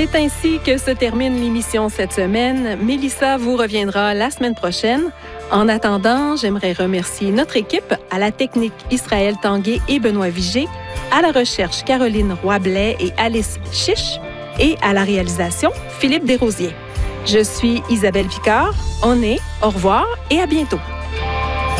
C'est ainsi que se termine l'émission cette semaine. Mélissa vous reviendra la semaine prochaine. En attendant, j'aimerais remercier notre équipe, à la technique Israël Tanguay et Benoît Vigé, à la recherche Caroline Roy-Blais et Alice Chiche, et à la réalisation Philippe Desrosiers. Je suis Isabelle Picard. On est, au revoir et à bientôt.